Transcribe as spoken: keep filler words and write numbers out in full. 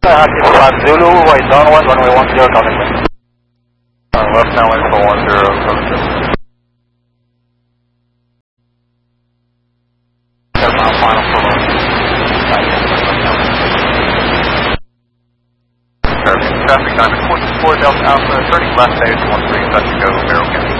five Zulu, right downwind, runway one zero, calling me. Uh, left downwind for one zero, approach. Seven mile final for one. Traffic time at four Delta Alpha, thirty left stage, one three, touch and go, Barrow County.